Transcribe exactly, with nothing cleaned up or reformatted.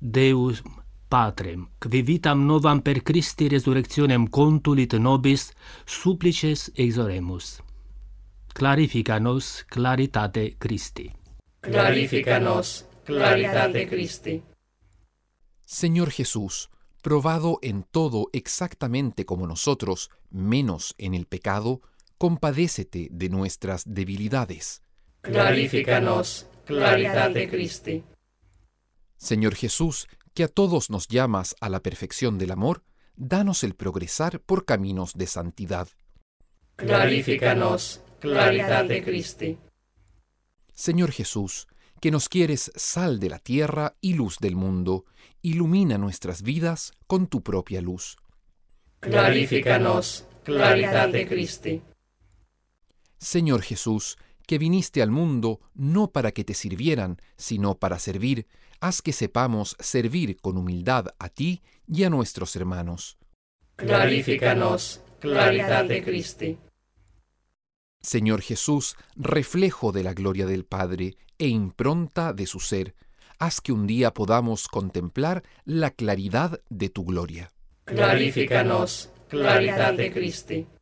Deus Patrem, qui vitam novam per Christi resurrectionem contulit nobis, supplices exoremus. Clarifica-nos claritate Christi. Clarifica-nos claritate Christi. Señor Jesús, probado en todo exactamente como nosotros, menos en el pecado, compadécete de nuestras debilidades. Clarifica-nos claritate Christi. Señor Jesús, que a todos nos llamas a la perfección del amor, danos el progresar por caminos de santidad. Clarifica-nos claritate Christi. Señor Jesús, que nos quieres sal de la tierra y luz del mundo, ilumina nuestras vidas con tu propia luz. Clarifica-nos claritate Christi. Señor Jesús, que viniste al mundo no para que te sirvieran, sino para servir, haz que sepamos servir con humildad a ti y a nuestros hermanos. Clarifica-nos claritate Christi. Señor Jesús, reflejo de la gloria del Padre e impronta de su ser, haz que un día podamos contemplar la claridad de tu gloria. Clarifica-nos claritate Christi.